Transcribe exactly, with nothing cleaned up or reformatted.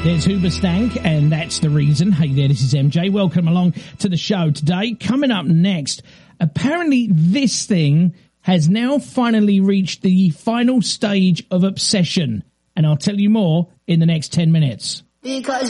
There's Hoobastank, and that's the reason. Hey there, this is M J. Welcome along to the show today. Coming up next, apparently this thing has now finally reached the final stage of obsession, and I'll tell you more in the next ten minutes. Because